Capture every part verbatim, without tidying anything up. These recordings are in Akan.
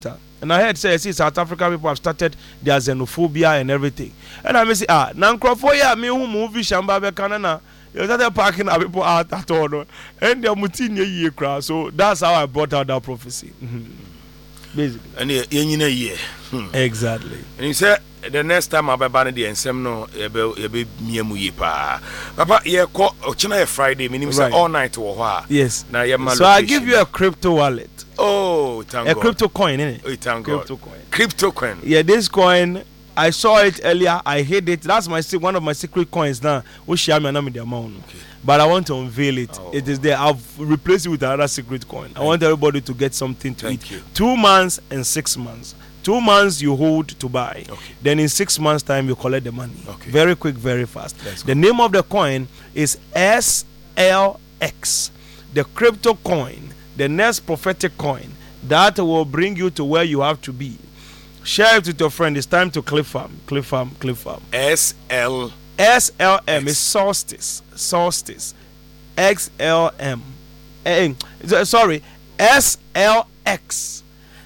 And I heard say, see, South African people have started their xenophobia and everything. And I may say, ah, Nankrofoya, me who movie Shamba Canana, you started parking our people out at all. And they're mutinia year crowd. So that's how I brought out that prophecy. Mm-hmm. Basically. And in a year. Exactly. And you said, the next time I'll be banning the ensemble, you'll be me mu pa. Papa, you call China Friday, meaning all night or what? Yes. Now you're so I give you a crypto wallet. Oh, thank a God. Crypto coin, innit? Oh, thank crypto God. coin. Crypto coin. Yeah, this coin, I saw it earlier. I hid it. That's my one of my secret coins now. Which share me the amount. Okay. But I want to unveil it. Oh. It is there. I've replaced it with another secret coin. Thank I want everybody to get something to thank eat. You. Two months and six months. Two months you hold to buy. Okay. Then in six months' time you collect the money. Okay. Very quick, very fast. Let's the go. name of the coin is S L X. The crypto coin. The next prophetic coin. That will bring you to where you have to be. Share it with your friend. It's time to click farm. Click farm. Click farm. S L S L M is solstice. Solstice. X L M. Eh, sorry. S L X.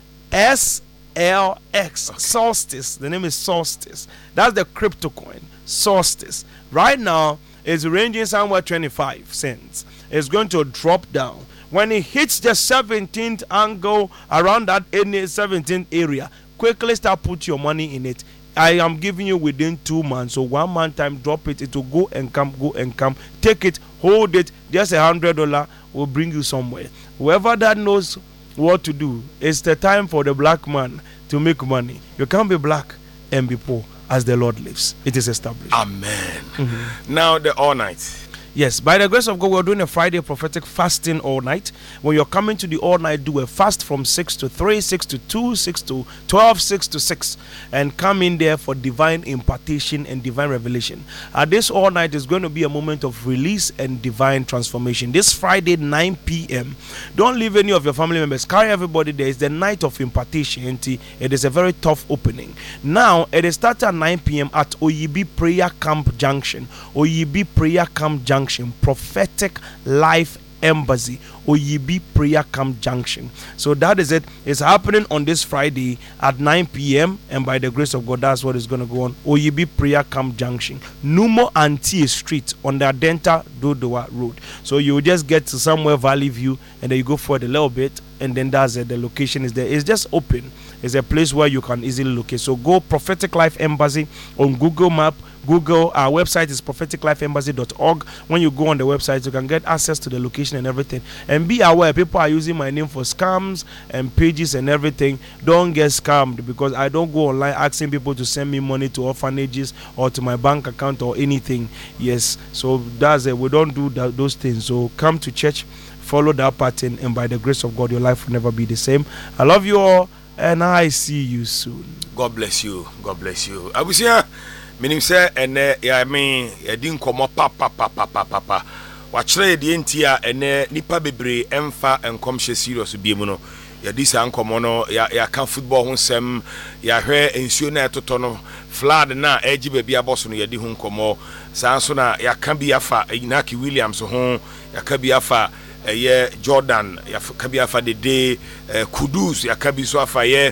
S L X. Okay. Solstice. The name is Solstice. That's the crypto coin. Solstice. Right now, it's ranging somewhere twenty-five cents. It's going to drop down. When it hits the seventeenth angle around that seventeenth area, quickly start put your money in it. I am giving you within two months. So one month time, drop it. It will go and come, go and come. Take it, hold it. Just a hundred dollar will bring you somewhere. Whoever that knows what to do, it's the time for the black man to make money. You can't be black and be poor as the Lord lives. It is established. Amen. Mm-hmm. Now the all night. Yes, by the grace of God, we're doing a Friday prophetic fasting all night. When you're coming to the all night, do a fast from six to three, six to two, six to twelve, six to six, and come in there for divine impartation and divine revelation. At this all night is going to be a moment of release and divine transformation. This Friday, nine p.m. Don't leave any of your family members. Carry everybody there. It's the night of impartation. It is a very tough opening. Now, it is started at nine p.m. at Oyibi Prayer Camp Junction. Oyibi Prayer Camp Junction. Prophetic Life Embassy, Oyibi Prayer Camp Junction. So that is it. It's happening on this Friday at nine p.m. and by the grace of God, that's what is going to go on. Oyibi Prayer Camp Junction, Numo Antie Street on the Adenta Dodowa Road. So you will just get to somewhere Valley View and then you go forward a little bit and then that's it. The location is there. It's just open. It's a place where you can easily locate. So go Prophetic Life Embassy on Google Map. Google, our website is prophetic life embassy dot org. When you go on the website, you can get access to the location and everything. And be aware, people are using my name for scams and pages and everything. Don't get scammed because I don't go online asking people to send me money to orphanages or to my bank account or anything. Yes, so that's it. We don't do that, those things. So come to church, follow that pattern, and by the grace of God, your life will never be the same. I love you all, and I see you soon. God bless you. God bless you. I was here. Meaning say ene ya me yedi nkomo pa pa pa pa pa pa pa wa kire de ntia ene nipa bebre emfa enkom hye serious biemu no yedi sa nkomo no ya ya kan football ho nsem ya hwe ensuo na etoto no flood na agi bia boss no yedi ho nkomo sa nso na ya kan bi afa Inaki Williams ho ya kan bi afa ye Jordan ya kan bi afa Dede Kudus ya kan bi so afa ye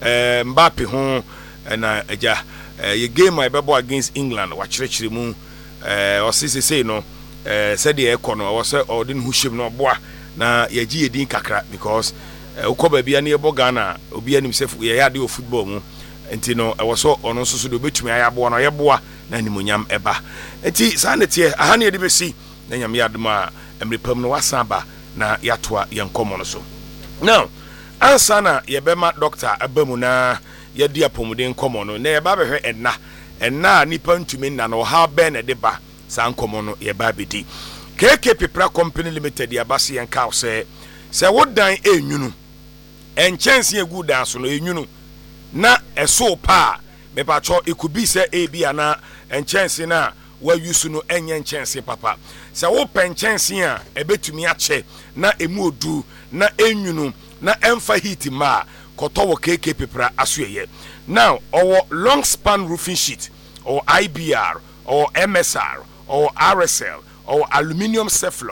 Mbappe ho na eja Uh, your game I bebo against England wachirechire mu eh uh, osisi say no eh said the econo was say odin hushim no boa na yaji edin kakra because ukoba bia na ebo Ghana obi anim sef ye yade o football mu enti no e woso ono so so do betumi ayabo no yeboa na nimonyam eba enti sanete aha na yede besi na nyam yadoma emrepam no wasaba na yatoa yenkomo no so now ansa na yebema doctor abamu na yadi apomuden komo no na yeba behwe enna enna nipa ntumi na no ha be na de ba san komo no yeba bedi K K Pepra Company Limited yabase yen ka se se wodan enwunu enchense egu dan so no enwunu na eso pa me pa cho ikubi se ebi ana enchense na wa yusu no enye enchense papa se wo penchense a ebetumi ache na emu odu na enwunu na emfa heat ma kotowo K K Pepra asuye. Now our long span roofing sheet or I B R or M S R or R S L or aluminium Ceflock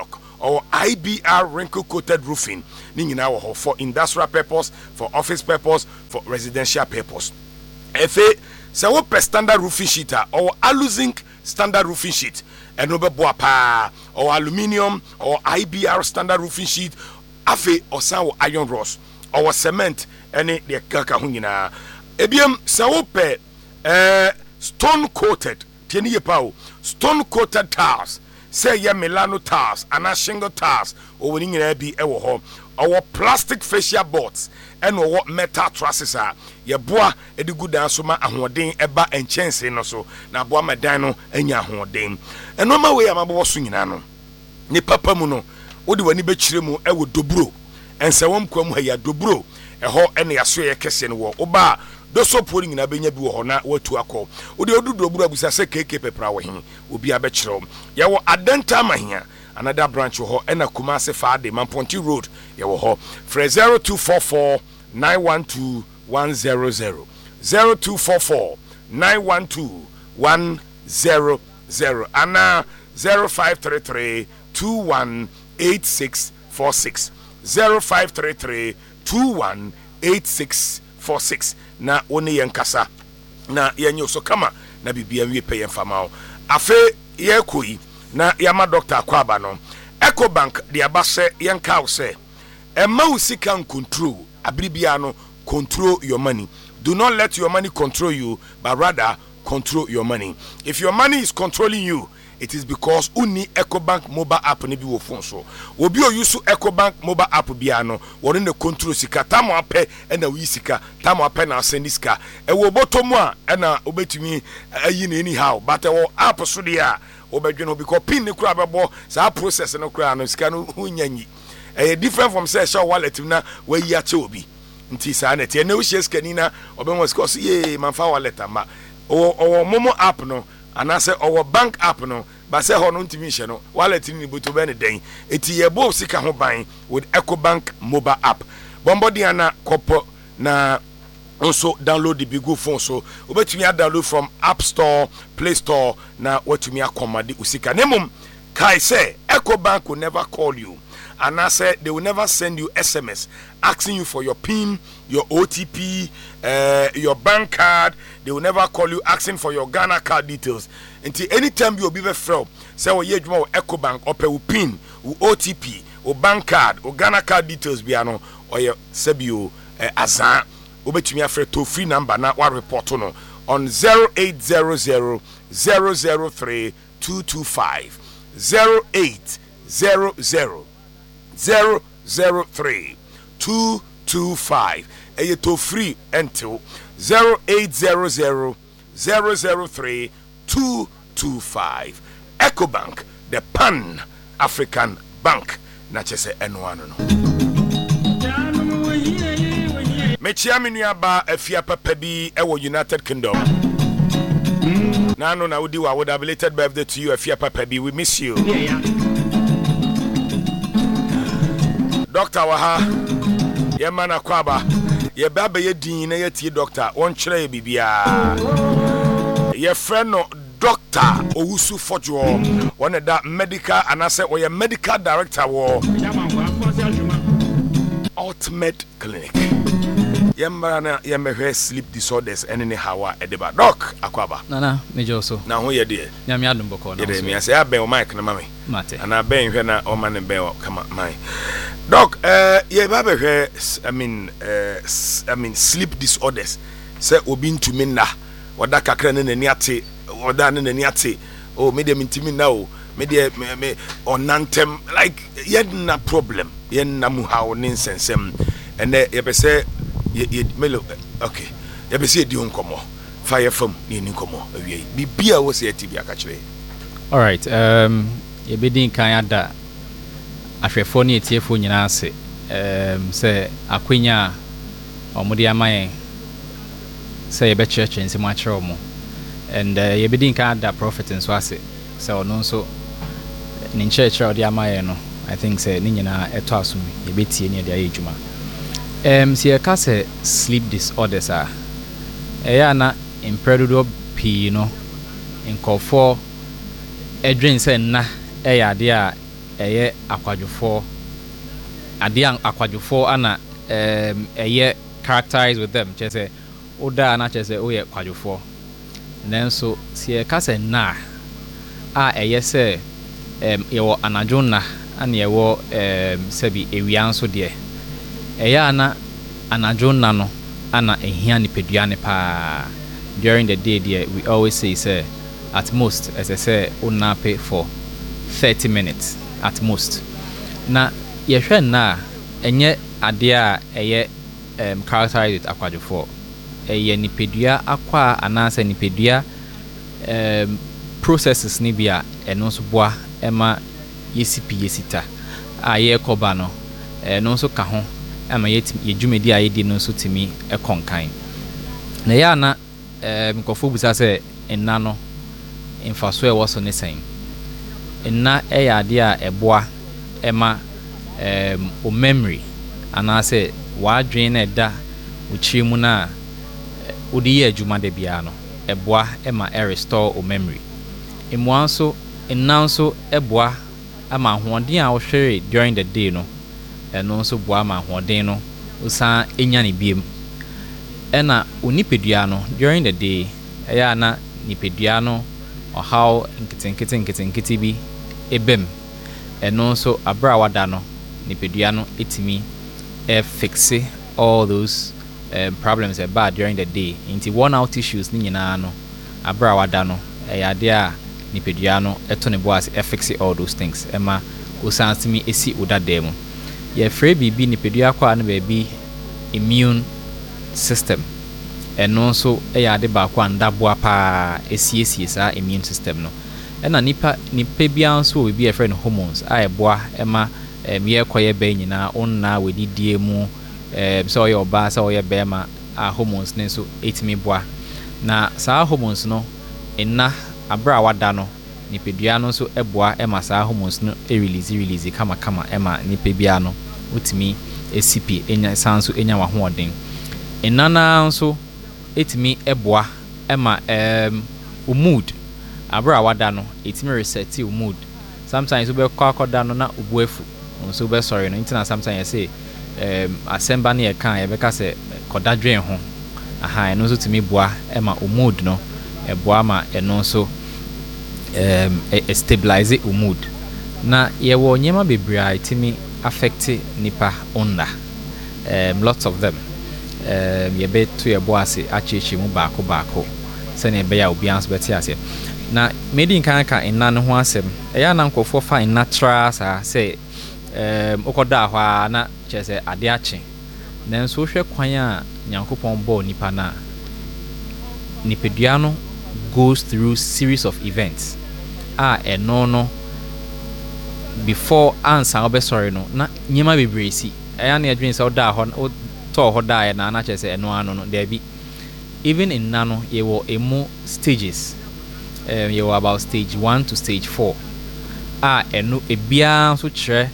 or I B R wrinkle coated roofing ni nyina wo ho for industrial purpose, for office purpose, for residential purpose. Efe se wo per standard roofing sheet or aluzinc standard roofing sheet eno be boa pa, or aluminium or I B R standard roofing sheet afe osan wo iron rods or cement ene de kaka ho nyina. Ebiem se wo per eh stone coated tieni ye pa o stone coated tiles say ye Milano tiles and a shingle tiles or winning in be ewo ho our plastic facial boards and what metal trusses are ye boa e de good so ma ahoden eba enchense no so na boa medan no anya ahoden eno ma we amabo so nyina no ni papa mu no wo de wani be kire mu e wo doburo ense wom kwam ha ya doburo e ho ene yaso ye kese no wo oba do so pori nyina benya bi wo ho na watu akọ wo de odu doburo abusa se keke pepra wo hin obi abekire ye wo adenta mahia another branch ho ena Kumasi Fade Mamponti Road ye wo ho for zero two four four nine one two one zero zero zero two four four nine one two one zero zero ana zero five three three two one eight six four six zero five three three two one eight six four six na oni yenkasa na yenyo so kama na bibia wie pe yemfama afe ye koyi na yama doctor akwaba no Ecobank de abase yenka wo se emma usika control abribia no control your money. Do not let your money control you, but rather control your money. If your money is controlling you, it is because uni Ecobank mobile app ni bi wo phone so obi o use Ecobank mobile app bia no won ne control sika tamo apɛ na wi sika tamo apɛ na send sika e wo bottom a na obetumi ayi na anyhow but e wo app so dia obedweno because pin ne kura bebo sa process no kura no sika no hunyanyi e different from say show wallet na wa yi ache obi nti sa na tie na wo share sika na obenwo sika so ye manfa wallet ama o o momo app no anase our bank app no ba se ho no ntimi hye no wallet ni boto be ne den eti ye bo sika ho ban with Ecobank mobile app bombodi ana kopo na also download the big phone so obetumi download from App Store, Play Store na watumi akomade usika nemum kai say Ecobank will never call you and I said they will never send you S M S asking you for your PIN, your O T P, uh, your bank card. They will never call you asking for your Ghana card details. Until anytime you will be free, say oh yeah, you Ecobank or pay PIN, or O T P, or bank card, or Ghana card details biano or your Sebio Azan. Obetumi afre to free number na wa report no on zero eight zero zero zero zero three two two five zero eight zero zero zero zero three two two five e to free until zero eight zero zero zero zero three two two five. Ecobank, the Pan African Bank na chese enwano no mechia menuaba afia papa bi ewo United Kingdom nano na wudi wa would have belated birthday to you afia papa bi we miss you Doctor Waha ye mana kwaba ye baba ye din na ye tie doctor won kire bibia ye friend no Doctor Owusu Fojo one that medical anase or ye medical director wo Ultimate Clinic Yemana yemehwe sleep disorders and any hawa edeba doc akwaba nana mejo so na ho ye de nyame adom boko na so ye say aben o mic na mame mate ana ben hwe na o man ben kama mai doc eh ye ba behwe I mean uh, I mean sleep disorders say obi ntumi na wada kakra ne nani ate wada ne nani ate o me de ntumi na o me de me onantem like ye na problem ye na mu hawo ne nsensem ene ye be say ye ye melo okay ye be say di nkomo fire from ni nkomo awie bibia wo say ati bia ka kire. All right, um ye be din kan ada ahwefo ne etiefo nyina ase um say akwenya omode amaye say ye be church nsem a kire omo and uh, ye be din kan ada prophet nso ase say ono nso ni church odi amaye no I think say ni nyina eto asum ye be tie ne dia ye djuma. Um, si eka se sleep disorders are eya na impredudo p no nkofo edwin se na eya de a ɛyɛ akwadwofoɔ adeɛ akwadwofoɔ ana um, ɛyɛ characterized with them kyerɛ sɛ woda na kyerɛ sɛ woyɛ kwadwofoɔ nanso sɛ yɛka sɛ nna a ɛyɛ sɛ um, yɛwɔ anadwo nna ana yɛwɔ um, sɛbi ewia nso deɛ ɛyɛ ana anadwo nna no ana ehia nipadua ne paa during the day deɛ we always say sɛ at most ɛsɛ sɛ wonape for thirty minutes at most na yɛhwɛ nna a ɛnyɛ adeɛ a ɛyɛ um, characterized with akwadwofoɔ ɛyɛ nipadua akɔ a anaasɛ nipadua um, processes ne bi a ɛno nso boa ɛma yɛsipi yɛsita a yɛrekɔba no ɛno nso ka ho ama yɛdwumadi a yɛdi no nso tumi ɛkɔnkan na ɛyɛ ana nkɔfoɔ busa sɛ nna no mfaso ɛwɔ so ne sɛn nna ɛyɛ adeɛ a ɛboa ɛma um, o memory anaasɛ w'adwene na ɛda wo kyiri mu no a wode yɛ adwuma da biara no ɛboa ɛma ɛrestore o memory mmoa nso nna nso ɛboa ama ahoɔden a wohwere during the day no ɛno nso boa ama ahoɔden no wosan ɛnya ne biem ɛna onipadua no during the day ɛyɛ ana nipadua no ɔhaw nketenkete nketenkete bi ebem ɛno nso abra wada no nipadua no etimi ɛ fixe all those um, problems ɛba during the day nti worn out tissues ne nyinaa no abra wada no ɛyɛ ade a nipadua no ɛto ne bo ase ɛ fixe all those things ɛma osan timi esi odada mu yɛfrɛ biribi nipadua kɔ a no baabi immune system ɛno nso ɛyɛ ade baako a ndaboa paa esiesie saa immune system no ɛna nipa nipa bia nso wɔ biribi yɛfrɛ no hormones a ɛboa ɛma ɛm yɛkɔyɛ bɛn nyinaa onna wɔdidie mu ɛm sɛ ɔyɛ ɔbaa sɛ ɔyɛ bɛrima a hormones ne nso ɛtumi boa na saa hormones no ɛna abra a wada no nipadua no nso ɛboa ɛma saa hormones no ɛrelease release kama kama ɛma nipa bia no wotumi ɛsipi ɛnya saa nso ɛnya wahoɔden ɛnana nso etimi ɛboa ɛma um, o mood abra wada no etimi reset o mood sometimes we bɛkɔ akɔda no na obu afu nso bɛ sorry no ntina sometimes yɛ say um, asemba ne yɛ kan yɛ bɛka sɛ kɔda dwen ho aha ɛno nso timi boa ɛma o mood no ɛboa ma ɛno nso um, ɛ stabilize o mood na yɛwɔ nyɛma bebree a etimi affect nipa onda um, lots of them um yebe to yebo ase achechi mu baako baako sene be ya obi ans beti ase na medi nkan ka enna ne ho asem eya na nkofo fa natural sa say um okoda hwa na chese ade ache nanso hwe kwan a nyankopon bo nipa na nipedua no goes through series of events a eno no before answer obe sorry no na nyema bebre si eya na adwin sa oda ho to ho die na na chese eno ano no there be even in nano ye were emo stages um ye were about stage one to stage four ah eno ebia so kire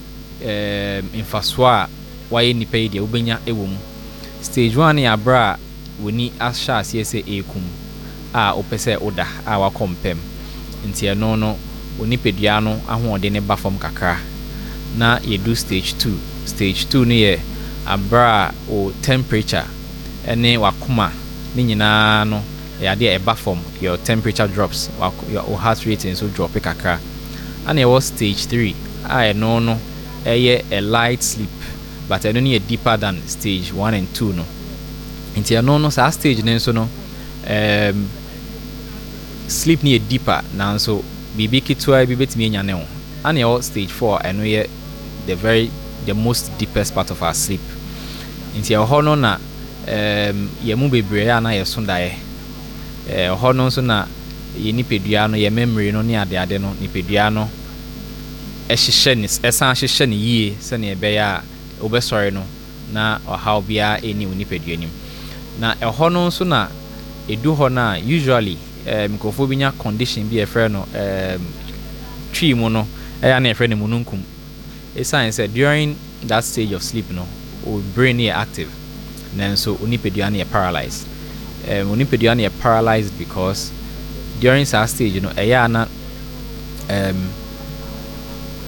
um infaso a waye nipa yi de obenya ewo mu stage one ya bra woni asha asiese ekum a opese oda a wa kompem nti eno no oni pedua no ahoode ne ba fam kakra na ye do stage two stage two ne ye abra o temperature ene wakoma ni nyina no ya de eba form your temperature drops your heart rate so drop kakra and e was stage three I no no eye a light sleep but I don't need deeper than stage one and two no nti no no sa stage ne so no um sleep ni deeper na so bibi kitwa bi betimi nya ne ho and e was stage four I know ye the very the most deepest part of our sleep nti e ho no na um ye mu bebre ya na ye so dae eh ho no so na ye nipedua no ye memory no ne ade ade no nipedua no e hihye ni esan hihye ni yie se ne be ya obesori no na ohaw bia eni nipedua nim na e ho no so na edu ho na usually um kofo binya condition bi e frɛ no um twi mu no e ya na e frɛ ne mununkum e sign say during that stage of sleep no o brain is active then so onipedua na paralyzed um onipedua na paralyzed because during that stage you know e ya na um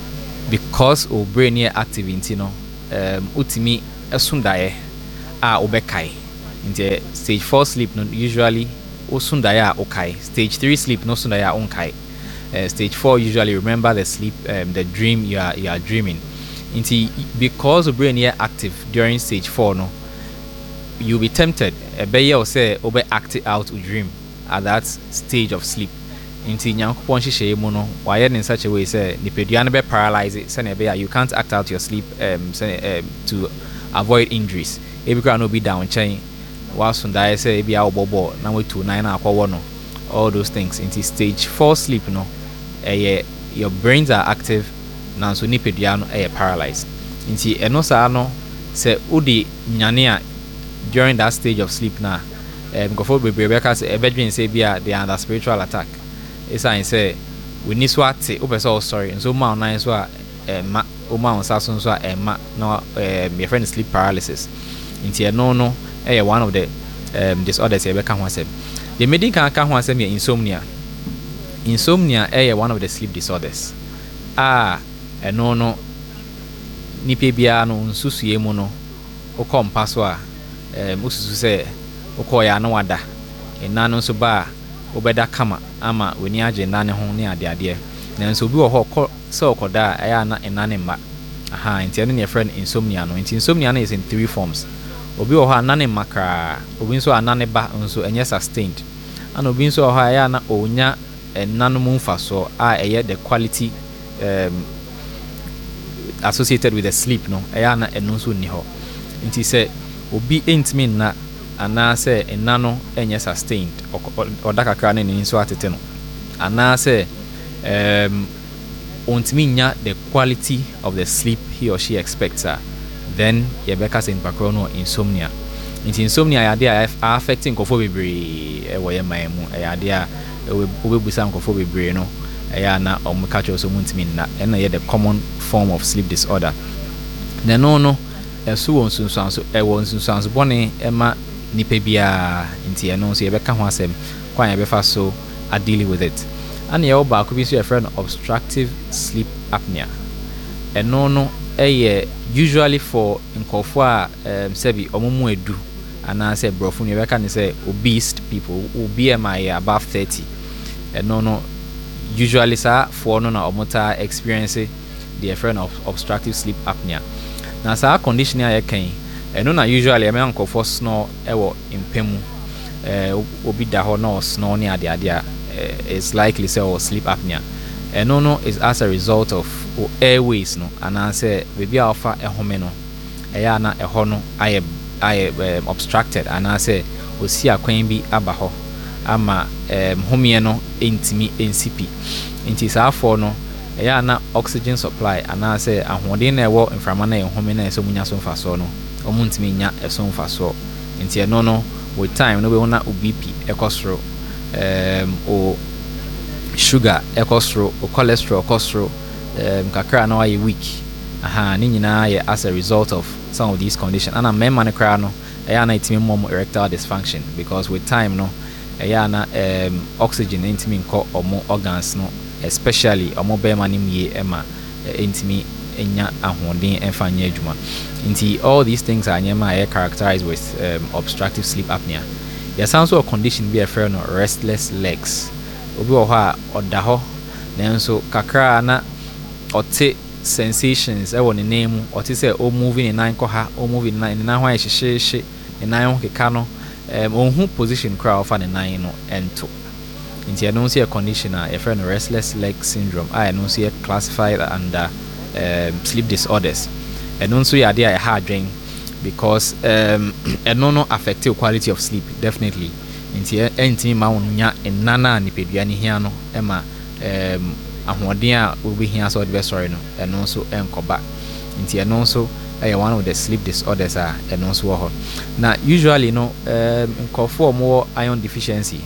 because o brain yɛ active nti no um utimi esundaye a obekai nti stage four sleep no usually osundaye a okai, stage three sleep no sundaye a onkai. Uh, stage four usually remember the sleep, um, the dream you are you are dreaming. Inti because the brain is active during stage four, no, you'll be tempted. A bayer or say over act out to dream at that stage of sleep. Inti nyankopon hye mono why in such a way say nipedian be paralyze it. Say you can't act out your sleep um, say, um to avoid injuries. Every ground will be down chain. Whilst die say be our bobo now we two nine aqua no. All those things. Inti stage four sleep no. Uh, your brains are active now so nipedia no eh paralyzed nti eno sa no se udi nyane during that stage of sleep na um gofo bebre be ka se ebedwen say bia they under spiritual attack is I say we need so ate opeso sorry so ma nine so a ma o ma on saso so a ma no um your friend sleep paralysis nti eno no eh one of the um disorders e be ka ho asem the medical ka ho asem ye insomnia. Insomnia is one of the sleep disorders. Ah, and no no nipe bia no nsusuye mu no okompa so a eh mususu se okoya no wada ena no so ba obeda kama ama weni age na ne ho ne ade ade na nso bi wo ho se okoda aya na ena ne mma aha nti ne friend insomnia no nti insomnia no is in three forms. Obi wo ho anane makra, obi nso anane ba nso enye sustained, and obi nso ho aya na onya enanum faso a eye the quality um, associated with the sleep no aya na eno nso ni ho nti se obi entimi na ana se enano enye sustained odaka kra ne nso atete no ana se um ontimi nya the quality of the sleep he or she expects uh, then ye beka se no insomnia. Nti insomnia ya dey affecting kofo bebre e wo ye man mu ya dey a obebusa nkofo bebre no ya na omkacho so muntimi na e na ye the common form of sleep disorder. Na no no eso won sunsuanso e won sunsuanso bone e ma nipa bia nti e no so ye beka ho asem kwan ye befa so a deal with it. And ye oba ko bi so a friend obstructive sleep apnea. E no no e usually for nkofo a um, sebi omomu edu ana say brofo ne beka ne say obese people who B M I above thirty. And no no usually sa for no na omota experience the friend of obstructive sleep apnea. Na sa condition ya kan e no na usually am nkofo snore e wo impemu eh obi da ho na snore ne ade ade is likely say or sleep apnea. And no no is as a result of airways no and say baby alpha e home no e ya na e ho no aye aye um, obstructed and I say osi akwan bi aba ho ama um, home no entimi ensipi nti saa for no e ya na oxygen supply and I say ahoden na e wo mframa na e home na e so munya so mfa so no omuntimi nya e so mfa so nti e no no with time no be wona B P ekosro um o sugar ekosro o cholesterol ekosro um kakra na why weak aha ni nyina ye as a result of some of these conditions and a memma ne kra no eya na itimi mom erectile dysfunction because with time no eya na um oxygen intimi nko omo organs no especially omo be ma nim ye ema intimi enya ahoden emfa nya adwuma nti all these things are nyema are characterized with um, obstructive sleep apnea. There sounds so a condition be a friend no restless legs obi wo ha oda ho nanso kakra na ote sensations e won ne name ote say o moving in nine ko ha o moving nine na ho a hyehyehye ne nine ho keka no um onhu position crowd of ne nine no ento nti no see a condition a friend restless leg syndrome I no see classified under um, sleep disorders and no so ya dey a hard drain because um and no no affect your quality of sleep definitely nti enti ma wonya enana nipedua ne hia no ema um ahoden a obi hia so de sorry no eno so enkoba nti eno so eh one of the sleep disorders a eno so ho na usually no um nkofo mo iron deficiency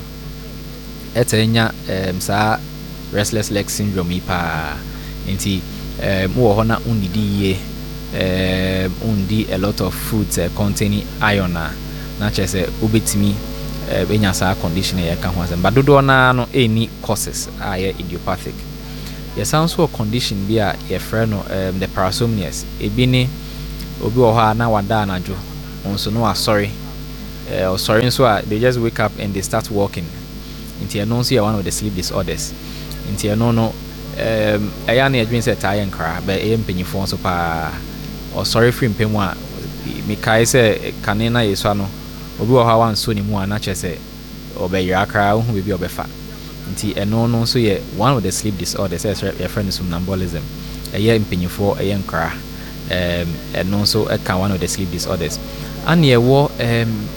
etenya um sa restless leg syndrome ipa nti um wo ho na unidi ye um undi a lot of foods uh, containing iron na na chese obetimi uh, enya sa condition e ka ho asem badodo na no any causes are idiopathic. Yes, sounds so condition be a your friend um the parasomnias. Ebi ne obi wo ha na wada anajo. Onso no sorry. Uh, or sorry so they just wake up and they start walking. Inti no so one of the sleep disorders. Inti no no um eya na adwin say tie nkra but e mpanyifo so pa or sorry free mpemu a me kai say kanena yeso no obi wo ha wan so ni mu ana che say obeyira kra hu bebi obefa. Nti eno no so ye one of the sleep disorders as your friend somnambulism. Eya mpanyifo eya nkra um and also e kan one of the sleep disorders. And ye wo um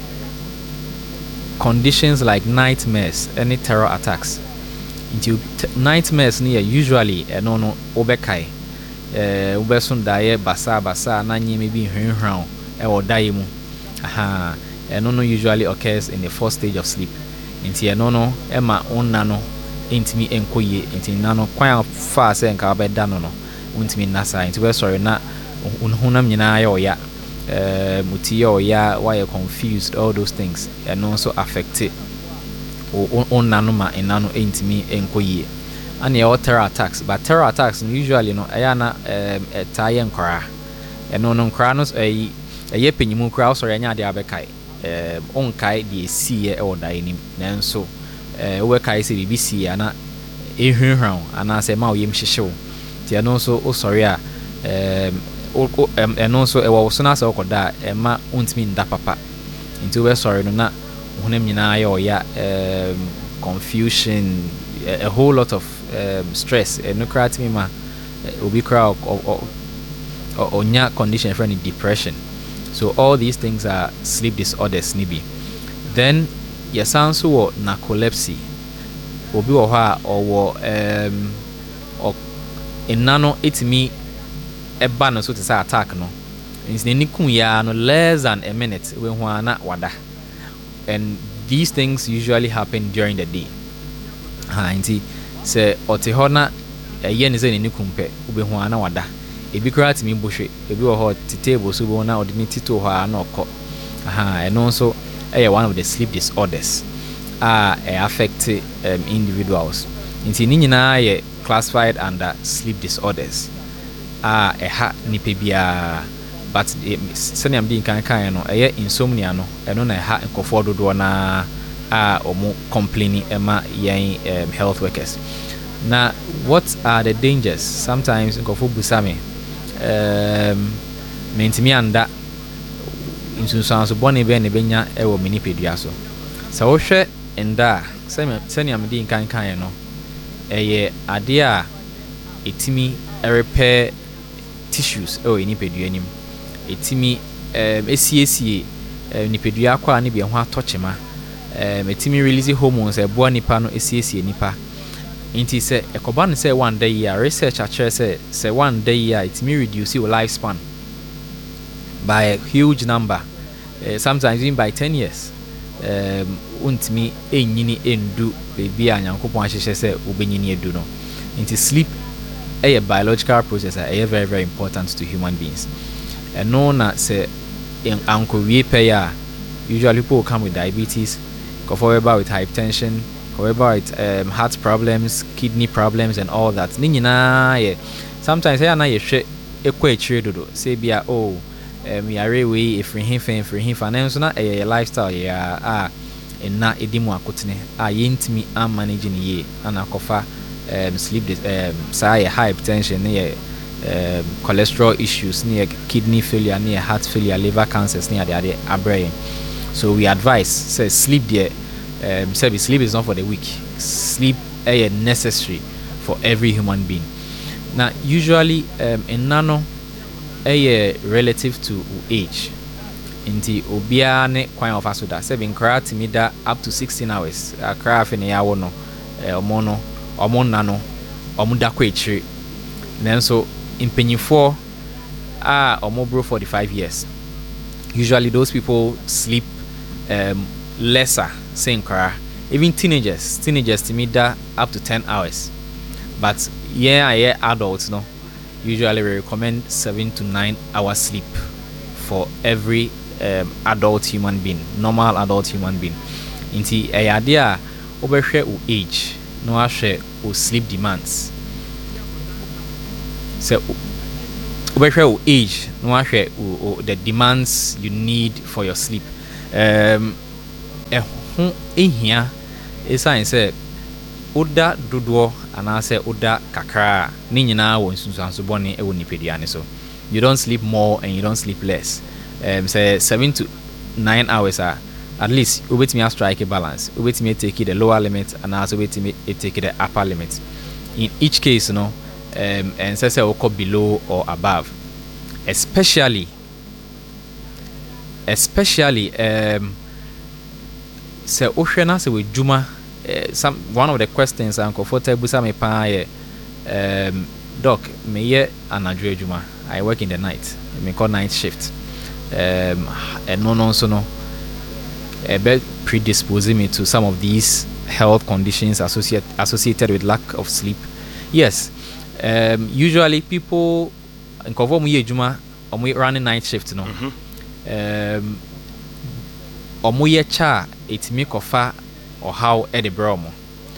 conditions like nightmares, any terror attacks. Into t- nightmares near usually uh, no no obekai uh ubesun daye basa basa na nyi maybe hwen e or die mu aha and no no usually occurs in the first stage of sleep. Into no no ema onna no intimi enkoye into nano kwan fa se nka obeda no no untimi nasa into we sorry na unhunam nyina ya oya uh muti oya why you confused, all those things and also affect it on nanoma enano intimi enkoye and your terror attacks. But terror attacks usually no ayana um etaye nkra eno no nkra no eh eye penyimu nkra so anya de abekai um onkai de sie e odai nim nanso eh we kai se bibisi ana ehwehwan ana se ma oyem hyehyew ti eno so o sorry a um eno so e wo so na se okoda e ma ontimi nda papa nti we sorry no na hunem nyina ya oya um confusion, a, a whole lot of um, stress e no kra timi ma obi kra or onya condition friend depression. So all these things are sleep disorders nibi. Then your sound so narcolepsy obi wo ha or um or enano itimi eba no so to say attack no is ni kun ya no less than a minute we ho ana wada. And these things usually happen during the day. Ha nti se otihona eye ne ze ne kumpe ube ho ana wada. Ebi kra timi bohwe ebi wo ho table so bo na odini tito ho ana okọ. Aha and also eh one of the sleep disorders are uh, affect um, individuals. Nti ni nyina ye classified under sleep disorders. Ah uh, eha nipa bia but sani am din kan kan no eye insomnia no eno na ha nkofo dodo na a omo complaining ema yen um, health workers. Now what are the dangers? Sometimes nkofo busame um mentimi anda insunsanso bone be ne benya e wo minipedua so sa wo hwe enda sani am din kan kan no eye ade a etimi repair tissues e wo minipedua nim etimi um esiesie nipedua kwa ne bi ho atochema um etimi release hormones e bo nipa no esiesie nipa inti se ekoba no say one day ya research actually say say one day ya etimi reduce your lifespan by a huge number, uh, sometimes even by ten years. um untimi enyini endu bebi anyankopon ahyehye se obenyini edu no. Inti sleep a biological process are very very important to human beings. And no na say in uncle we pay ya usually people come with diabetes, go forward with hypertension, go with um, heart problems, kidney problems and all that. Ni nyina ye sometimes ya na ye hwe ekwa echire dodo say bia oh um yare we if we him if we him finance na a lifestyle ya ah na edimu akotene ah yentimi am managing ye ana kofa um sleep um say hypertension ne um cholesterol issues near kidney failure, near heart failure, liver cancers near the other abrain. So we advise say sleep there um say sleep is not for the weak. Sleep is necessary for every human being. Now usually um in nano a relative to age inti obia ne kwan of asoda seven kra timida up to sixteen hours akra afi ne yawo no omo no omo nano omo da kwa echire nanso impanyifo ah omo bro forty-five years. Usually those people sleep um lesser saying kra. Even teenagers teenagers timida up to ten hours, but yeah yeah adults no usually we recommend seven to nine hours sleep for every um, adult human being, normal adult human being. Inti ayade a obehwe o age no ahwe o sleep demands. So wobɛhwɛ wo age na wahwɛ the demands you need for your sleep. Um, ɛho ehia ɛsiane sɛ woda dodoɔ anaasɛ woda kakra a ne nyinaa wɔ nsunsuanso bɔne ɛwɔ nipadua ne so. You don't sleep more and you don't sleep less. Um, sɛ seven to nine hours a at least wobɛtumi a strike a balance. Wobɛtumi take it the lower limit anaasɛ wobɛtumi take it the upper limit. In each case, you know, um, and say say wokɔ below or above, especially especially um sɛ wohwɛ na sɛ w'adwuma uh, some one of the questions ankɔfoɔ busa me paa yɛ um doc meyɛ anadwo adwuma, I work in the night, me call night shift, um ɛno no nso no ɛbɛ predispose me to some of these health conditions associated associated with lack of sleep. Yes, um usually people nkɔfoɔ mu yɛ adwuma ɔmo running night shift no um ɔmo yɛ cha etimi kɔfa ɔhaw ɛde brɛ ɔmo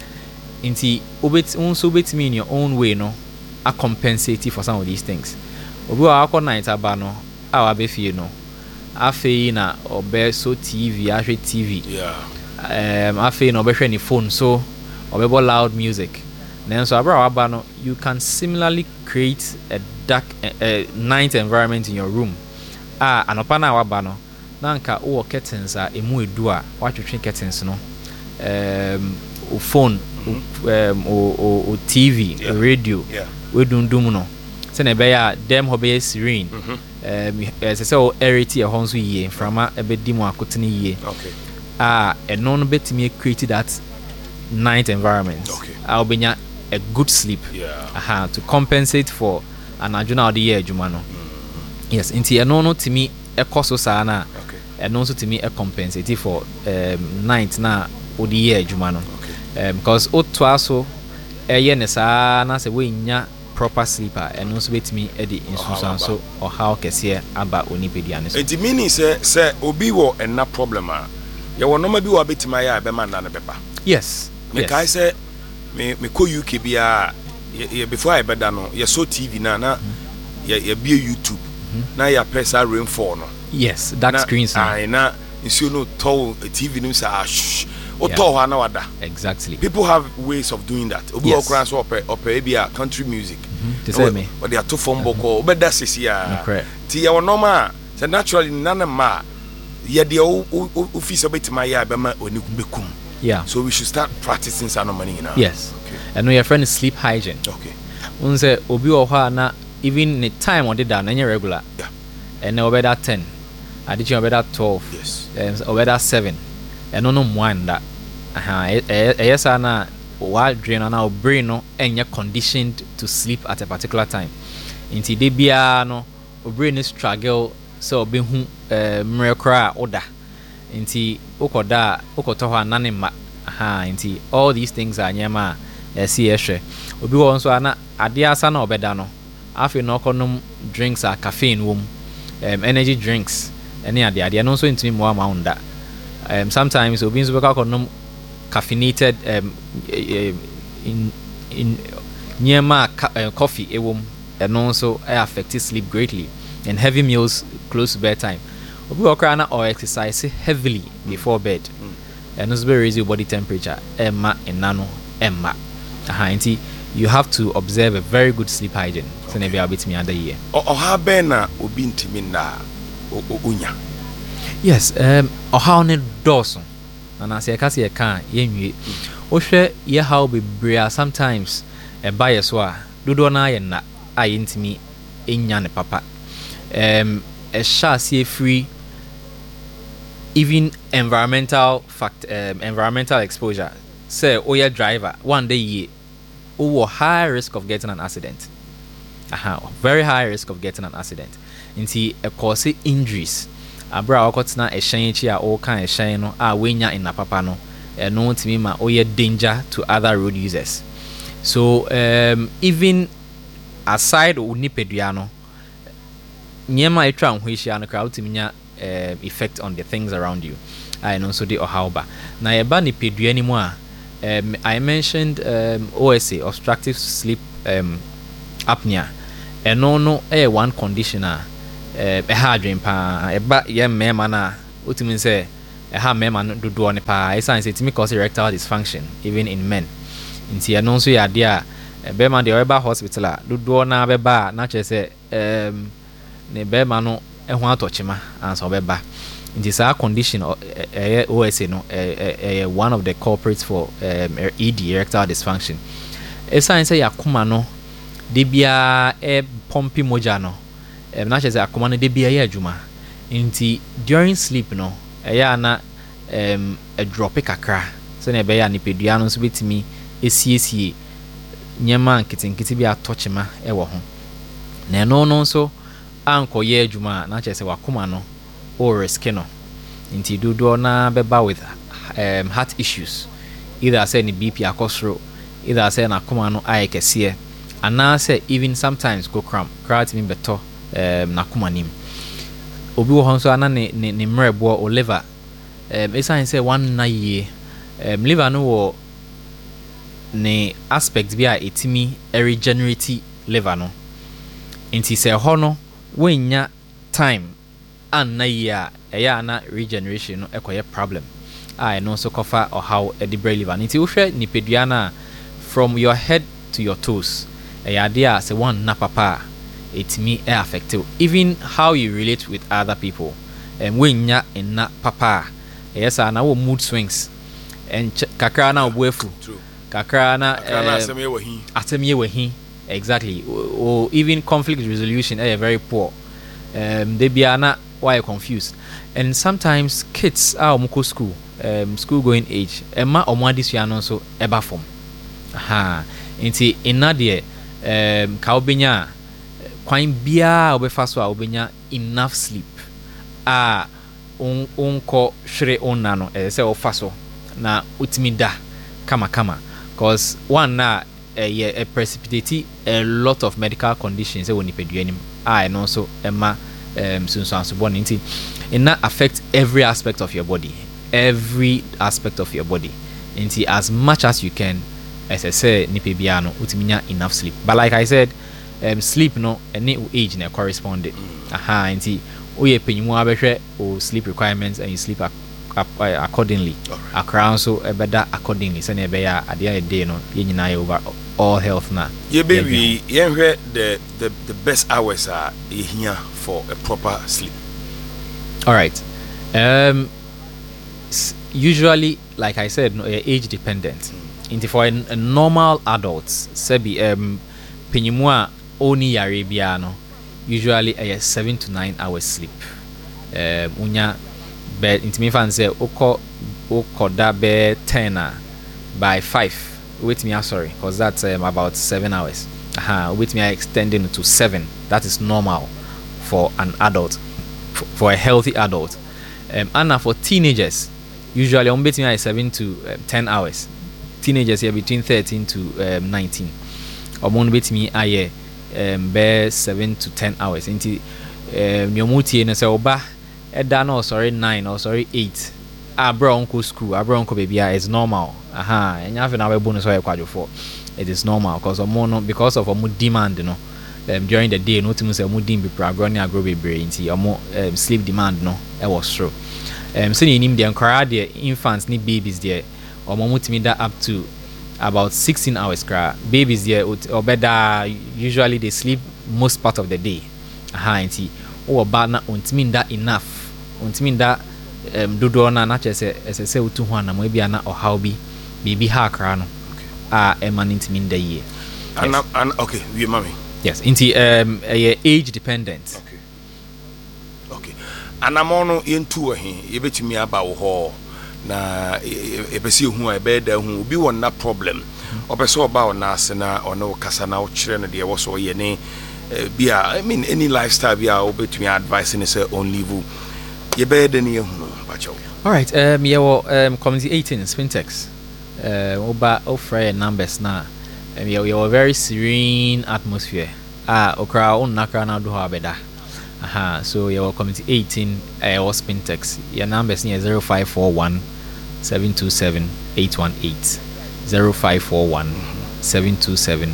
nti obet nso betimi in your own way no a compensate for some of these things. Obi wa akɔ night aba no a wabɛfie no afei na ɔbɛ so T V ahwɛ T V, yeah, um afei na ɔbɛhwɛ ne phone so ɔbɛbɔ loud music. Then so abra waba no, you can similarly create a dark uh, uh, night environment in your room. Ah, anopa na waba no, na nka wo curtains a emu edu a watwetwe curtains no. Um o phone, mm-hmm. um o o, o T V, yeah, radio, yeah, we dundum no. Se na be ya dem ho be serene. Mm-hmm. Um se se o erity e ho nso yie, frama e be di mu akotene yie. Okay. Ah, eno no betimi create that night environment. Okay. I'll be a good sleep, yeah, aha, to compensate for an adjuna of the year jumano. Mm-hmm. Yes, inti eno no timi e koso sana, okay, and also to me a compensate for um, night na odi year jumano. Okay. Um, because o twaso e ye ne sa na se we nya proper sleeper and also bet me e di insusan so or how kese aba onipedi ane so. Enti meaning say say obi wo enna problem a ye wo no ma bi wo betima ya be man na ne beba. Yes. Me yes. kai say me me ko U K bia ye before I beda no ye so T V na na ye ye be YouTube mm-hmm. na ya press a rainfall no. Yes, dark screens. Ai na nsu no to T V nim sa shh o to ho na wada. Exactly. People have ways of doing that. Obi yes. okran so ope ope bia country music. Mm-hmm. To say me. Or they are to phone boko obeda sisi ya. Ti ye wono ma so naturally nana ma ye de o office obetima ya be ma oni bekum. Yeah. So we should start practicing some money now. Yes. Okay. And your friend is sleep hygiene. Okay. When say obi oha na even the time on the down any regular. Yeah. And now better ten. Addition better twelve. Yes. And um, better seven. And no no one that. Aha. Yes na while drain on our brain no and you're conditioned to sleep at a particular time. Inti de bia no brain is struggle so obi hu eh mrekra order. Inti ukoda ukoto ho anane ma aha inti all these things are nyema e si ehwe obi wo nso ana ade asa na obeda no afi no konom drinks are caffeine wom um, energy drinks any ade ade no nso intimi mo amaunda um sometimes obi nso beka konom caffeinated um in in nyema uh, coffee ewom and also affect sleep greatly, and heavy meals close to bedtime. We walk around or exercise heavily before bed, mm. and also raise your body temperature. Emma and nano Emma. Aha, you have to observe a very good sleep hygiene. So maybe I'll beat me under year. Or how bena obi ntimi na unya. Yes, um, or how ne Dawson. And I say, I can't see a can. Ye, or share ye how be brea sometimes a bias wa do do na na I intimi in yan papa. Um, a chassis free. Even environmental fact, um, environmental exposure. Say, oh yeah, driver one day ye, oh high risk of getting an accident. Aha, very high risk of getting an accident. Inti a cause injuries. Abra okotna a shanchi a all kind of shine ah wenya in a papa no. And no to me ma oh yeah danger to other road users. So um even aside unipeduano, nyema etra nhwehyia no crowd timinya Uh, effect on the things around you. I know so the ohauba. Na eba ni pedua ni mu a um, I mentioned um, O S A, obstructive sleep um, apnea. ɛno no ɛyɛ one condition a ɛha adwen paa ɛba yɛ mmarima no a wotumi sɛ ɛha mmarima no dodoɔ ne paa ɛsiane sɛ ɛtumi cause erectile dysfunction even in men nti ɛno nso yɛ adeɛ a bɛrima deɛ ɔbɛba hospital a dodoɔ na bɛba a na kyerɛ sɛ ɛɛm ne bɛrima no ɛho atɔkyema ansa ɔbɛba nti saa condition ɛyɛ O S A no ɛyɛ one of the culprits for um, E D erectile dysfunction ɛsiane sɛ yɛakoma no de biara ɛpɔmpi mogya no ɛm na kyerɛ sɛ akoma no de biara yɛ adwuma nti during sleep no ɛyɛ a na ɛm ɛdrɔpe kakra sɛnea ɛbɛyɛ a nipadua no nso bɛtumi ɛsiesie nyɛma nketenkete bi atɔkyema ɛwɔ ho na ɛno no nso ankɔyɛ adwuma a na kyerɛ sɛ wakoma no o risk no nti dodoɔ na bɛba with um, heart issues either sɛ ne B P akɔ soro either sɛ nakoma no ayɛ kɛseɛ anaasɛ even sometimes go cramp koraa tumi bɛtɔ um, nakoma nim obi wɔ hɔ nso ana ne, ne, ne mmerɛboɔ o liver um, ɛsiane sɛ wanna yie um, liver no wɔ ne aspect bi a ɛtumi regenerate liver no nti sɛ hɔ no wɔnya time anna yie a ɛyɛ ana regeneration no ɛkɔyɛ problem a ɛno nso kɔfa ɔhaw ɛde brɛ liver nti wohwɛ nipadua no a from your head to your toes ɛyɛ adeɛ a sɛ wanna papa a ɛtumi ɛ affect even how you relate with other people and wɔnya nna papa a ɛyɛ saa na wɔ mood swings and kakra na ɔbo afu kakra na asɛm yɛ wɔ hi asɛm yɛ wɔ hi exactly or even conflict resolution ɛyɛ very poor um, they be na why confused and sometimes kids are ɔmo school um, school going age ɛma ɔmo adesua no nso ɛba fam aha nti inna deɛ um, ka wobɛnya kwan biara wobɛfa so a wobɛnya enough sleep a unkɔ hwere onna no ɛsɛ sɛ wofa so na utimi da kama kama cause one na ɛyɛ uh, precipitate a lot of medical conditions ɛwɔ nipadua anim a ɛno nso ɛma um, sunsuanso bɔ ne nti ɛna affect every aspect of your body every aspect of your body nti as much as you can ɛsɛ sɛ nipa biara no utimi nya enough sleep but like I said um, sleep no ɛne age na corresponded aha nti oyɛ panyimu abɛhwɛ o sleep requirements and you sleep ac- ac- accordingly akra nso ɛbɛda accordingly sɛnea ɛbɛyɛ adeɛ a ɛde no yɛ nyinaa yɛ over all health na yɛbɛwie yɛnhwɛ the, the, the best hours a yɛhia for a proper sleep. All right. Um, usually, like I said, no, age dependent. Mm. For a, a normal adult, sebi um, penyimua oni Arabia no, usually a seven to nine hours sleep. Um, unya bed intimi fan say oko oko da be ten by five. Wait me, sorry, because that's um, about seven hours. Aha, wait me, extending to seven. That is normal for an adult. For a healthy adult, um, and for teenagers, usually I'm between like seven to um, ten hours. Teenagers here between thirteen to um, nineteen. I'm on between I um bear seven to ten hours. Into um yomuti and say oba eda no sorry nine or sorry eight. Ah bro uncle school, ah bro uncle baby is normal. Aha, and you have an bonus or quadro for. It is normal because of more because of a more demand, you know. Um, during the day, no to say mudim be progroni agro be brain or more um, sleep demand no it was true. Um so in the encourage the infants need babies there or more that up to about sixteen hours cry. Babies there or better usually they sleep most part of the day. Aha anti or bad na untmin that enough. Untmin that um do na na just as I say to one and maybe ana or how be baby ha crano ah emanint min the year. And and okay, we mommy. Yes, into um uh, age dependent. Okay. Okay. And I'm on into a hin, you bet me about her. Na e pesi hu a be da hu obi won na problem. Obeso about na sena or no kasa na ochire no de wo so ye ne bi a I mean any lifestyle bi a obetumi advice ne say on leave. Ye be da ne hu bacho. All right, um ye wo um community eighteen Spintex. Uh oba offer numbers na. Um, you have a very serene atmosphere. Ah, okra on nakra na do habeda. Aha, so you are community eighteen uh, or Spintex. Your number is near zero five four one seven two seven eight one eight zero five four one seven two seven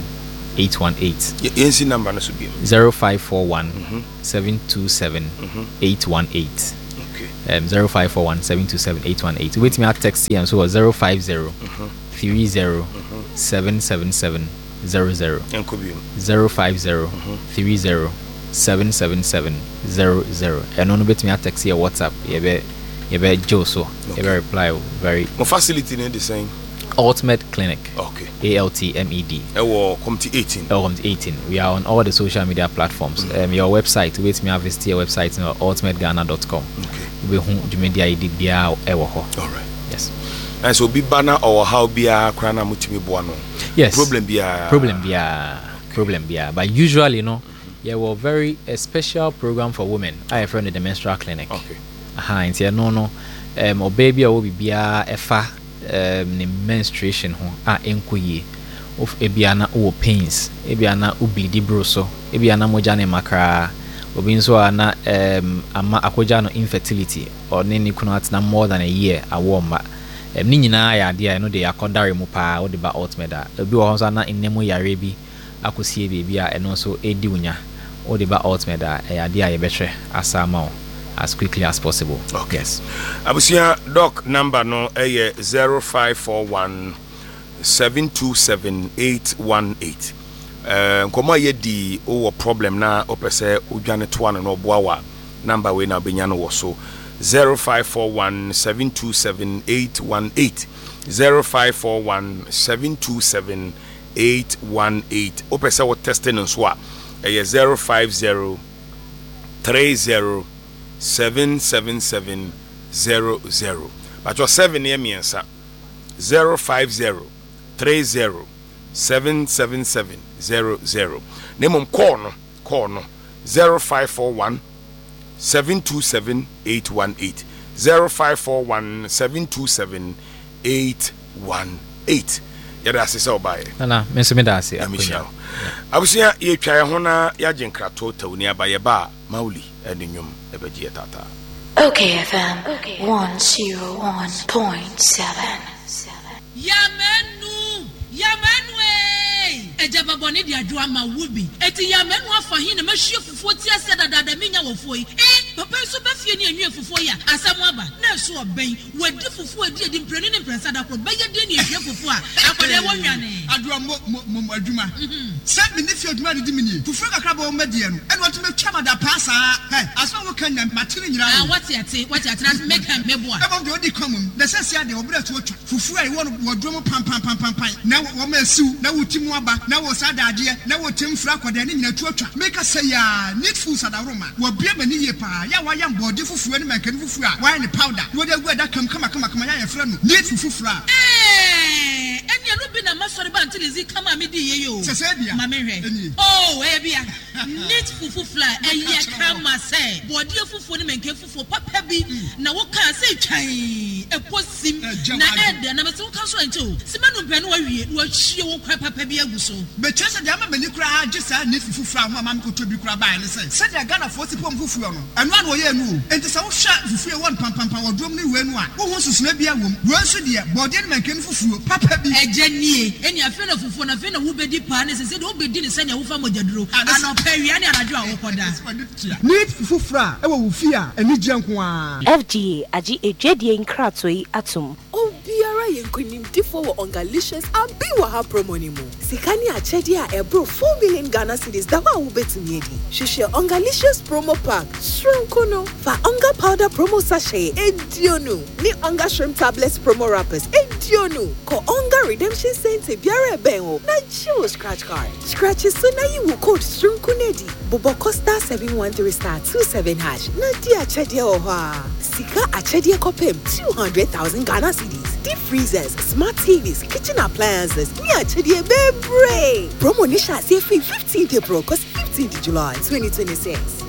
eight one eight. Yensi number no so be zero five four one seven two seven eight one eight. Okay. Um zero five four one seven two seven eight one eight. Wait me at text here so zero five zero three zero seven seven seven zero zero. zero five zero three zero seven seven seven zero zero. And on bit me at text here WhatsApp. You be you be Joe so you be reply very. My facility in the same. Ultimate Clinic. Okay. A L T M E D. Ewo Committee eighteen. Oh, Committee eighteen. We are on all the social media platforms. Mm-hmm. Um, your website, wait me have visit your website, you know, ultimate ghana dot com. Okay. We home media I D B A ewo ho. All right. Yes. And so be banner or how be a krana mutimi boano. Yes. Problem be a problem be a problem be a. But usually, you know, mm-hmm. yeah, we're very a special program for women. I have run the menstrual clinic. Okay. Aha, and say no no. Um, or baby or will be a efa. Um, the menstruation ho a enkoye of ebiana o pains ebiana o bleedi bro so ebiana moja ne makra obi nso ana um ama akoja no infertility or ne ni kuno atna more than a year awo ma um, ni nyina ya de a no de akondare mu pa o de ba ultimate da obi wo so na nnemu yare bi akosie bebi a eno so edi unya o de ba ultimate da ya de a ye betwe asama as quickly as possible. Okay. Yes. Abusia doc number no eh zero five four one seven two seven eight one eight. Eh komo ye di o problem na opese odwane to ano no boawa number we na benya no wo so zero five four one seven two seven eight one eight zero five four one seven two seven eight one eight. Opese wo testing nso a eh zero five zero three zero seven seven seven zero zero. But your seven near me answer zero five zero three zero seven seven seven zero zero. Name corner corner zero five four one seven two seven eight one eight zero five four one seven two seven eight one eight. Yada sisa obaye. Nana, menso me da se Michelle. Abusia ye twa ho na ya jenkrato tawuni abaye ba mauli enyum ebeji tata. Okay F M okay. one oh one point seven. Yamenu Yamenu Ejaba boni di adwa ma wubi eti Yamenu afa hin na mahie fufuo ti ase dada da menya wofo yi eh papa so ba fie ni anwie fufuo ya asam aba na so oben wadi fufuo adi adi mprani ne mprasa da kro ba ye di ne ahie fufuo a akode wo nwane adwa mo mo adwuma se me ne fie adwuma di mini fufuo kakra ba wo madie no ene wato me twa mada pasa he aso wo kan matene nyira ah what yate what yate na make am mebo a ebo de odi komum na se sia de obra to otwa fufuo ai wo no drum pam pam pam pam pam na wo ma siu na wo timu aba na wo sadade na wo temfra kwada ne nyina to otwa make say ya need food sadaroma wo bia mani ye pa ya wa ya mbode fufuo ne makani fufuo a wa ne powder wo de gu da kam kama kama kama ya ya fra no need fufuo eh enya no bi na masori ba until izi kama me di ye yo sese bia ma me hwe oh eh bia need fufuo fla eh kama say bode fufuo ne manke fufuo papa bi na wo ka say twan e posim na ede na me so ka so ancho simanu mpe no wa wie no ahie wo kwa papa bi aguso be chese de ama mani kura agisa need fufuo a ho ama me ko tobi kura ba ne say se de Ghana fo sipom fufuo no eno an wo ye nu enti se wo hwa fufuo won pam pam pam wo drum ne we nu a wo ho susuna bia wom wo nso de bode ne manke fufuo papa bi ejanie eni afi na fufuo na afi na wo bedi pa ne se se de wo bedi ne se ne wo fa mojaduro ano pawia ne anadwo a wo koda need fufuo a e wo wo fi a eni gye nko a F G A agi edwedie nkrato yi atom obiara yenkonimtifo wo ongalicious abi wa ha promo ni mu sikani achedi a ebro four million Ghana cedis da wa wo betumi edi hwehwe ongalicious promo pack shrimp no fa onga powder promo sachet edionu ni onga shrimp tablets promo wrappers edionu ko onga redemption center biara ben o na chiwo scratch card scratch so na yi wo code shrimp nedi bobo costa seven one three star two seven hash na di achedi o ha sika achedi kopem two hundred thousand Ghana cedis deep freezers smart T Vs kitchen appliances ni achedi bebre promo ni sha say fifteenth April cause fifteenth July twenty twenty-six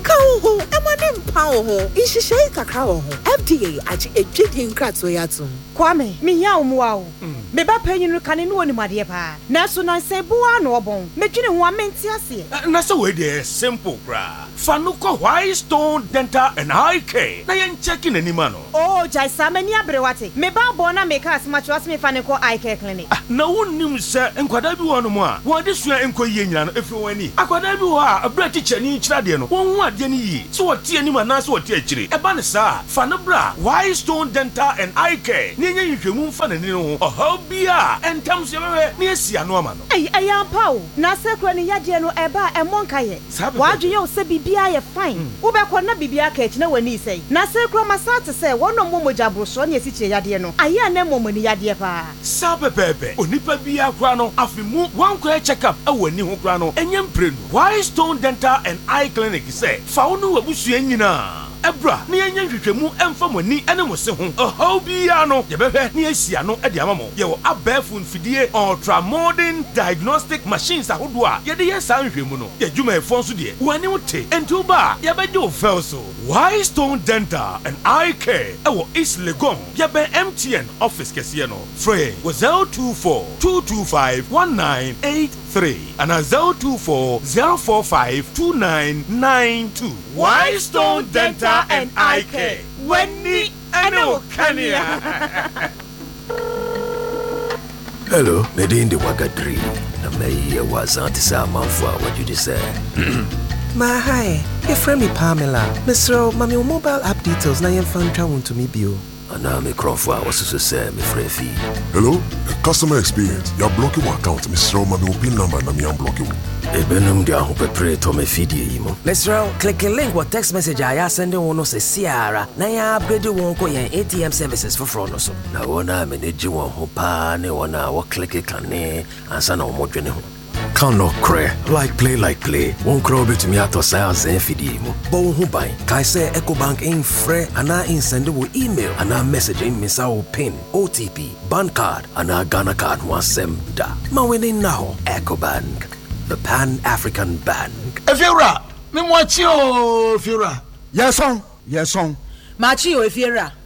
Kau emane mpawo ho. Ihihye kakra wo ho. F D A agi edwedi nkrato yatum. Kwame, me ya omwa o. Me ba panyin kane no oni made pa. Na so na se bua na obon. Medwene ho amenti ase. Na so we dey simple bra. Fa no ko White Stone Dental and Eye Care. Na yen check in anima no. Oh, jai samani abrewate. Me ba bo na make as much as me fa ne ko Eye Care clinic. Na wonnim se enkwada bi wo no mo a. Wo de sua enko yie nyina no efi wani. Akwada bi wo a abra teacher ni kira de no. Won hu ade ni yi. So wo tie anima na so wo tie akire. E ba ne sa. Fa no bra White Stone Dental and Eye Care. Ni nya nhwehwemu mfa na ni no. Oho bia entam so yewe ni esia no ama no. Ai ayampa o. Na sekro ni yade no eba e monka ye. Wadwe ye se bibia ye fine. Wo be ko na bibia ka ekina wani sei. Na sekro masate se wono momoja broso na esi yade no. Aya na momoni yade pa. Sabe pepe. Onipa bia kra no afimu wan ko check up e wani ho kra no. Enye mprenu. White Stone Dental and Eye Clinic say fa wono wabusua nyina. Ebra ni enye hwehwemu emfa moni ene mo se ho. Oho bia no ye bebe ni esia no e de amamo. Ye wo abafu mfidie ultra modern diagnostic machines ahodo a ye de ye san hwehwemu no. Ye dwuma e fon so de. Wani wote enti ba ye be de o fel so. White Stone Dental and Eye Care e wo East Legon. Ye be M T N office kese no. Free was zero two four two two five one nine eight three and a zero two four zero four five two nine nine two. White Stone Dental and Eye Care. Wenny Ano Kania. Hello, Medindi Wagadri. Na me was Antisa Manfua, what you say. Ma hi, your friend me Pamela. Mister Mami mobile app details na yen fan travel to me bio. Ana me Crawford was to say me free fee. Hello, customer experience. You're blocking my account, Mister Mami pin number na me am blocking. Ebenum dia ho pepre to me feed imo. Mister click a link what text message I send one no say Ciara. Na ya upgrade won ko yen A T M services for front no so. Na wona manage won ho pa ne wona wo click kan ne ansa na wo dwene ho. Can no cray like play like play. Won't crow bit me out of sales and feed him. Bo who buy. Kai say EcoBank in free and I in send wo email and I message in Miss our pin, O T P, bank card and our Ghana card one sem da. Ma winning now. EcoBank, the Pan African Bank. If you're right, me watch you if you're right. Yes on, yes on. Machi if you're right.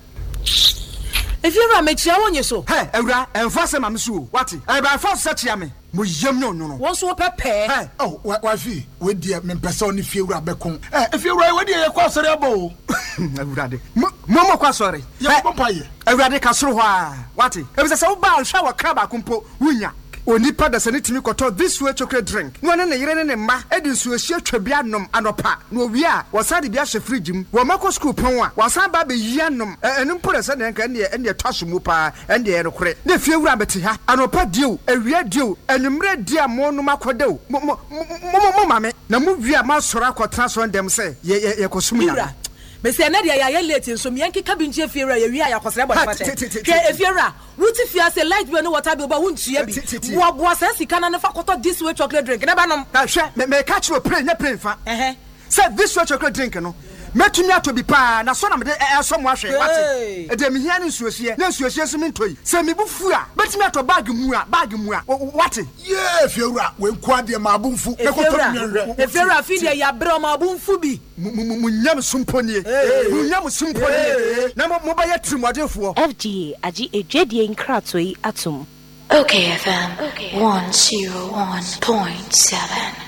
If you're right, make sure you so. Hey, Evra, and fast I'm so. What? I by fast such yammy. Muyam no no. Once what pepe. Hey, oh, what wifi? With dear men person if you're right back on. Eh, if you're right, what dear quasarabo. Evrade. Momo quasari. Ya papaye. Evrade kasroha. What? It was a so bad shower crab akumpo. Wunya. Onipa da sane timi koto this way chocolate drink. No na ne yire ne ma edi nsuo hie twabia nom anopa. No wi a wasade bia hye fridge mu. Wo mako school pon a wasan ba be yia nom. Enu mpore se ne nka ne ne twaso mu pa ende ye rekore. Ne fie wura beti ha. Anopa dio, ewia dio, enumre dia mo no makodew. Mo mo mo mame. Na mu wi a ma sora akotra so ndem se ye ye kosum ya. Mese na dia ya late nso miyanki kabinje fiera ya wi ya kwasere bɔ pate ke efiera wuti fia se light bill no water bill ba wuntua bi wo bo asansi kana ne fa koto this way chocolate drink ne ba nom na hwɛ me me catch no play ne play fa eh say this way chocolate drink no metumi ato bi pa na so na me ɛso mo ahwɛ wate e de me hia ne nsuohie na nsuohie so me ntoi se me bu fu a metumi ato bag mu a bag mu a wate ye fiera we nko ade ma abumfu ne koto me hwɛ efiera fi de ya bre ma abumfu bi munyam sumponie munyam sumponie na mo ba ya trimodefo F G A agi edwedie nkrato yi atom. Okay F M one oh one point seven.